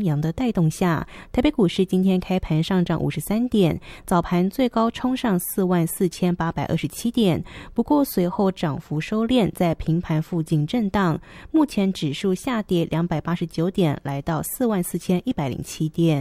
阳的带动下，台北股市今天开盘上涨53点，早盘最高冲上44827点，不过随后涨幅收敛，在平盘附近震荡，目前指数下跌289点，来到44107点。